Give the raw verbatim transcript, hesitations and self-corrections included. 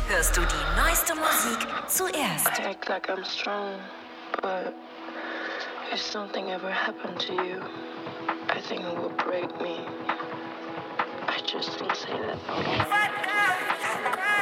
hörst du die neueste Musik zuerst. I act like I'm strong, but if something ever happened to you, I think it will break me. I just don't say that.